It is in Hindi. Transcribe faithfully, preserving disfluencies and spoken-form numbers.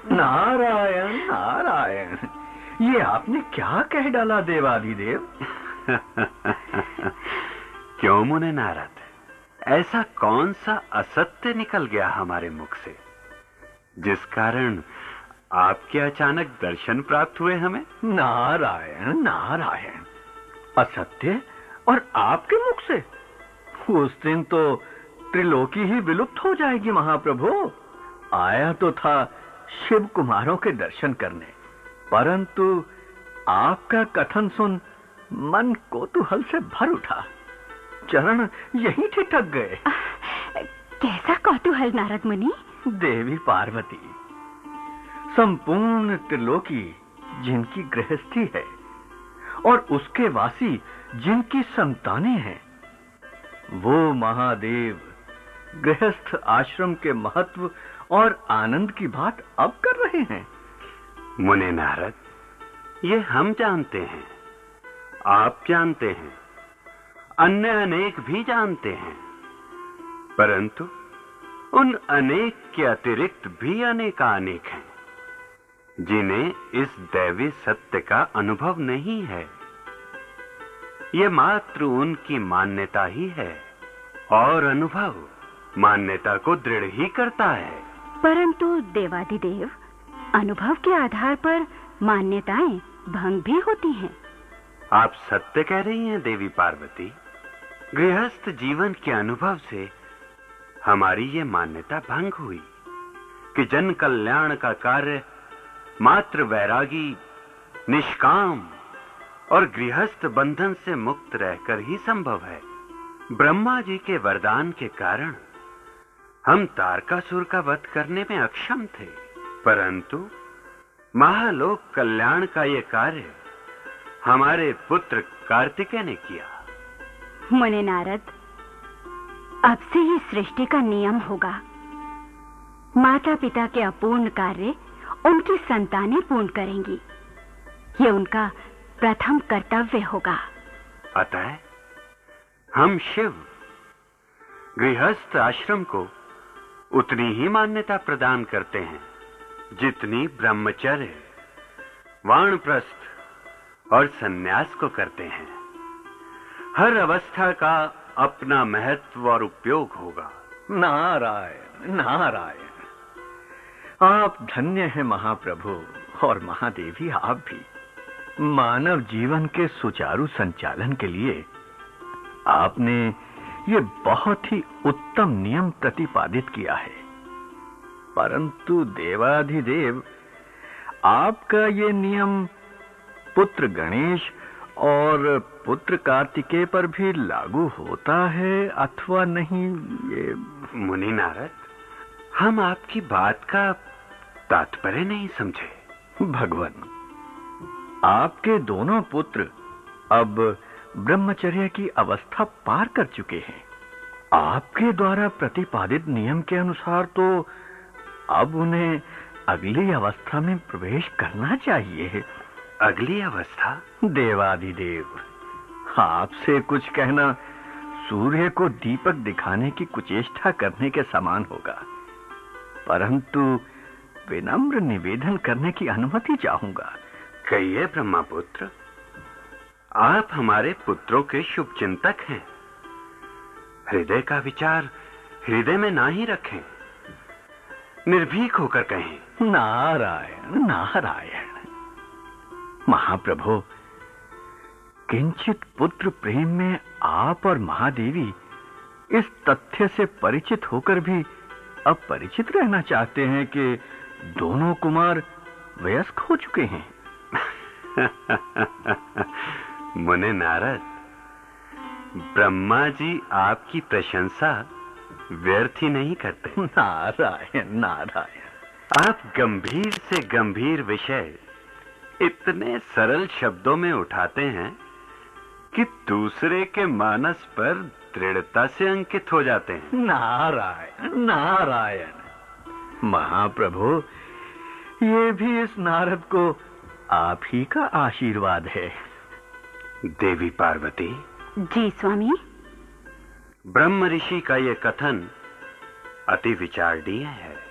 नारायण नारायण, ये आपने क्या कह डाला देवाधिदेव? क्यों मुने नारद, ऐसा कौन सा असत्य निकल गया हमारे मुख से जिस कारण आपके अचानक दर्शन प्राप्त हुए हमें? नारायण नारायण, असत्य और आपके मुख से? उस दिन तो त्रिलोकी ही विलुप्त हो जाएगी महाप्रभु। आया तो था शिव कुमारों के दर्शन करने, परंतु आपका कथन सुन मन कौतूहल से भर उठा, चरण यहीं ठिठक गए। कैसा कौतूहल नारद मुनि? देवी पार्वती, संपूर्ण त्रिलोकी जिनकी गृहस्थी है और उसके वासी जिनकी संतानें हैं, वो महादेव गृहस्थ आश्रम के महत्व और आनंद की बात अब कर रहे हैं। मुने नारद, ये हम जानते हैं, आप जानते हैं, अन्य अनेक भी जानते हैं, परंतु उन अनेक के अतिरिक्त भी अनेकानेक हैं जिन्हें इस दैवी सत्य का अनुभव नहीं है। ये मात्र उनकी मान्यता ही है और अनुभव मान्यता को दृढ़ ही करता है। परंतु देवाधिदेव, अनुभव के आधार पर मान्यताएं भंग भी होती हैं। आप सत्य कह रही हैं देवी पार्वती। गृहस्थ जीवन के अनुभव से हमारी ये मान्यता भंग हुई कि जन कल्याण का कार्य मात्र वैरागी, निष्काम और गृहस्थ बंधन से मुक्त रहकर ही संभव है। ब्रह्मा जी के वरदान के कारण हम तारकासुर का वध करने में अक्षम थे, परंतु महालोक कल्याण का ये कार्य हमारे पुत्र कार्तिकेय ने किया। मुने नारद, अब से ही सृष्टि का नियम होगा। माता पिता के अपूर्ण कार्य उनकी संतानें पूर्ण करेंगी। ये उनका प्रथम कर्तव्य होगा। अतः हम शिव गृहस्थ आश्रम को उतनी ही मान्यता प्रदान करते हैं जितनी ब्रह्मचर्य, वानप्रस्थ और सन्यास को करते हैं। हर अवस्था का अपना महत्व और उपयोग होगा। नारायण नारायण, आप धन्य हैं महाप्रभु और महादेवी आप भी। मानव जीवन के सुचारू संचालन के लिए आपने ये बहुत ही उत्तम नियम प्रतिपादित किया है, परंतु देवाधिदेव, आपका ये नियम पुत्र गणेश और पुत्र कार्तिकेय पर भी लागू होता है अथवा नहीं? ये मुनि नारद, हम आपकी बात का तात्पर्य नहीं समझे। भगवान, आपके दोनों पुत्र अब ब्रह्मचर्य की अवस्था पार कर चुके हैं। आपके द्वारा प्रतिपादित नियम के अनुसार तो अब उन्हें अगली अवस्था में प्रवेश करना चाहिए। अगली अवस्था? देवाधिदेव, आपसे कुछ कहना सूर्य को दीपक दिखाने की कुचेष्टा करने के समान होगा, परंतु विनम्र निवेदन करने की अनुमति चाहूंगा। कहिए ब्रह्मपुत्र, आप हमारे पुत्रों के शुभ चिंतक हैं। हृदय का विचार हृदय में ना ही रखें, निर्भीक होकर कहें। नारायण नारायण, महाप्रभु, किंचित पुत्र प्रेम में आप और महादेवी इस तथ्य से परिचित होकर भी अपरिचित रहना चाहते हैं कि दोनों कुमार वयस्क हो चुके हैं। मुने नारद, ब्रह्मा जी आपकी प्रशंसा व्यर्थ ही नहीं करते। नारायण नारायण, आप गंभीर से गंभीर विषय इतने सरल शब्दों में उठाते हैं कि दूसरे के मानस पर दृढ़ता से अंकित हो जाते हैं। नारायण नारायण, महाप्रभु, ये भी इस नारद को आप ही का आशीर्वाद है। देवी पार्वती। जी स्वामी। ब्रह्म ऋषि का ये कथन अति विचारणीय है।